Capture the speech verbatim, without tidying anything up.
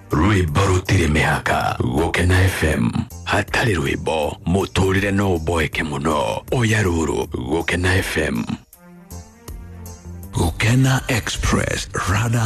Rwimbo rutire mihaka. Gukena F M. Hatari rwimbo muturire no boeke muno. Oya ruru Gukena F M. Gukena Express Rada